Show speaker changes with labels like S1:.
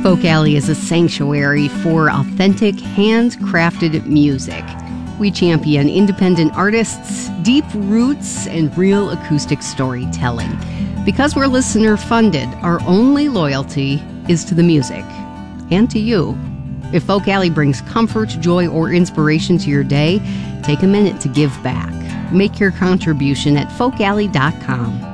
S1: Folk Alley is a sanctuary for authentic, handcrafted music. We champion independent artists, deep roots, and real acoustic storytelling. Because we're listener-funded, our only loyalty is to the music and to you. If Folk Alley brings comfort, joy, or inspiration to your day, take a minute to give back. Make your contribution at folkalley.com.